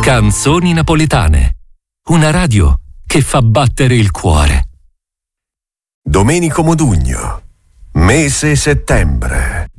Canzoni napoletane. Una radio che fa battere il cuore. Domenico Modugno. Mese settembre.